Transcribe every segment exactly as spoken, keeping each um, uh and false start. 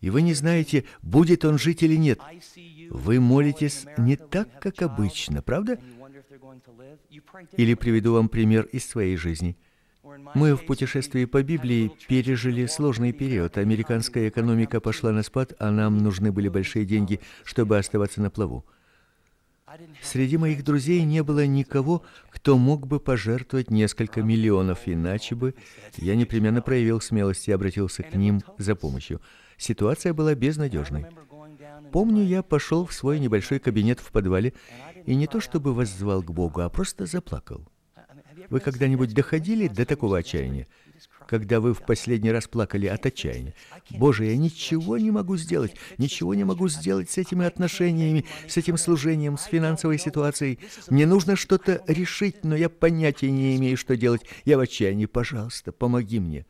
и вы не знаете, будет он жить или нет. Вы молитесь не так, как обычно, правда? Или приведу вам пример из своей жизни. Мы в путешествии по Библии пережили сложный период. Американская экономика пошла на спад, а нам нужны были большие деньги, чтобы оставаться на плаву. Среди моих друзей не было никого, кто мог бы пожертвовать несколько миллионов, иначе бы я непременно проявил смелость и обратился к ним за помощью. Ситуация была безнадежной. Помню, я пошел в свой небольшой кабинет в подвале и не то чтобы воззвал к Богу, а просто заплакал. Вы когда-нибудь доходили до такого отчаяния? Когда вы в последний раз плакали от отчаяния? Боже, я ничего не могу сделать, ничего не могу сделать с этими отношениями, с этим служением, с финансовой ситуацией. Мне нужно что-то решить, но я понятия не имею, что делать. Я в отчаянии. Пожалуйста, помоги мне.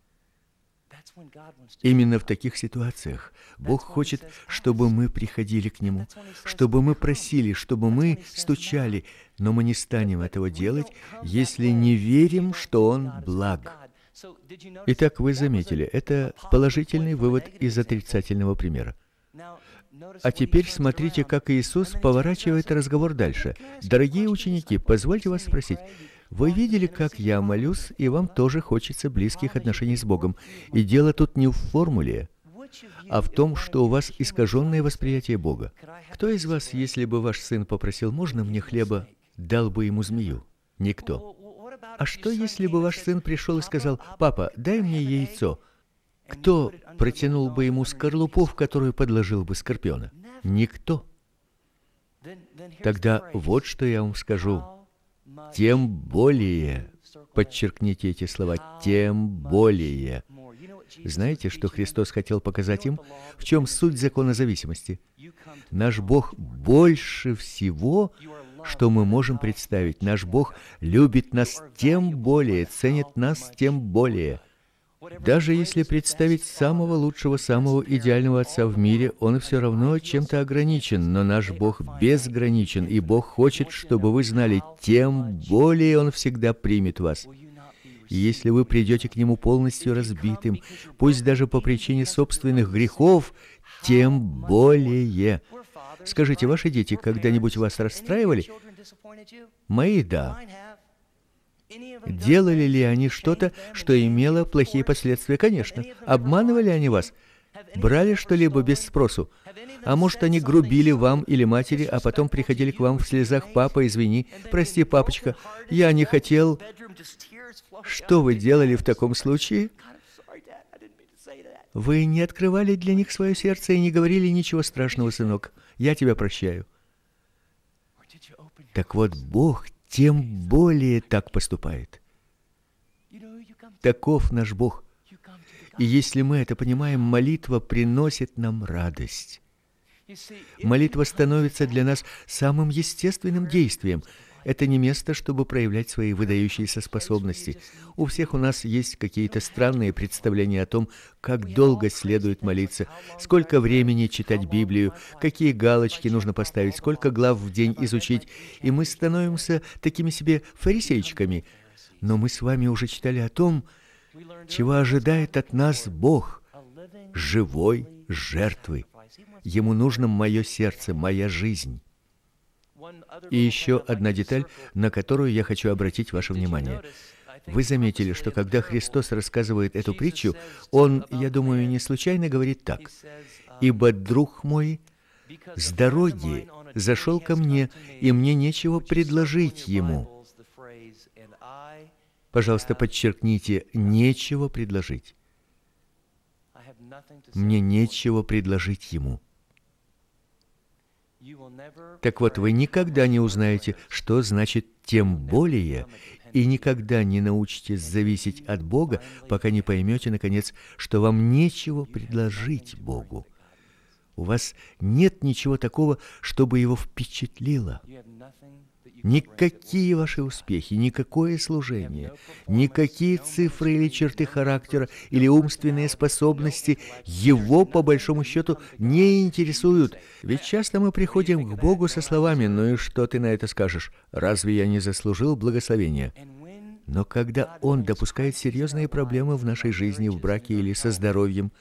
Именно в таких ситуациях Бог хочет, чтобы мы приходили к Нему, чтобы мы просили, чтобы мы стучали, но мы не станем этого делать, если не верим, что Он благ. Итак, вы заметили, это положительный вывод из отрицательного примера. А теперь смотрите, как Иисус поворачивает разговор дальше. Дорогие ученики, позвольте вас спросить, вы видели, как я молюсь, и вам тоже хочется близких отношений с Богом. И дело тут не в формуле, а в том, что у вас искаженное восприятие Бога. Кто из вас, если бы ваш сын попросил, можно мне хлеба, дал бы ему змею? Никто. А что, если бы ваш сын пришел и сказал, папа, дай мне яйцо? Кто протянул бы ему скорлупу, в которую подложил бы скорпиона? Никто. Тогда вот что я вам скажу. Тем более, подчеркните эти слова, тем более. Знаете, что Христос хотел показать им? В чем суть закона зависимости? Наш Бог больше всего, что мы можем представить. Наш Бог любит нас тем более, ценит нас тем более. Даже если представить самого лучшего, самого идеального отца в мире, он все равно чем-то ограничен, но наш Бог безграничен, и Бог хочет, чтобы вы знали, тем более Он всегда примет вас. И если вы придете к Нему полностью разбитым, пусть даже по причине собственных грехов, тем более. Скажите, ваши дети когда-нибудь вас расстраивали? Мои – да. Делали ли они что-то, что имело плохие последствия? Конечно. Обманывали они вас? Брали что-либо без спросу? А может, они грубили вам или матери, а потом приходили к вам в слезах: «Папа, извини, прости, папочка, я не хотел». Что вы делали в таком случае? Вы не открывали для них свое сердце и не говорили: «Ничего страшного, сынок, я тебя прощаю». Так вот, Бог тем более так поступает. Таков наш Бог. И если мы это понимаем, молитва приносит нам радость. Молитва становится для нас самым естественным действием. Это не место, чтобы проявлять свои выдающиеся способности. У всех у нас есть какие-то странные представления о том, как долго следует молиться, сколько времени читать Библию, какие галочки нужно поставить, сколько глав в день изучить, и мы становимся такими себе фарисейчиками. Но мы с вами уже читали о том, чего ожидает от нас Бог – живой жертвы. Ему нужно мое сердце, моя жизнь. И еще одна деталь, на которую я хочу обратить ваше внимание. Вы заметили, что когда Христос рассказывает эту притчу, Он, я думаю, не случайно говорит так: «Ибо друг мой с дороги зашел ко мне, и мне нечего предложить ему». Пожалуйста, подчеркните: «нечего предложить». Мне нечего предложить ему. Так вот, вы никогда не узнаете, что значит «тем более», и никогда не научитесь зависеть от Бога, пока не поймете, наконец, что вам нечего предложить Богу. У вас нет ничего такого, чтобы Его впечатлило. Никакие ваши успехи, никакое служение, никакие цифры или черты характера, или умственные способности Его, по большому счету, не интересуют. Ведь часто мы приходим к Богу со словами: «Ну и что ты на это скажешь? Разве я не заслужил благословения?» Но когда Он допускает серьезные проблемы в нашей жизни, в браке или со здоровьем,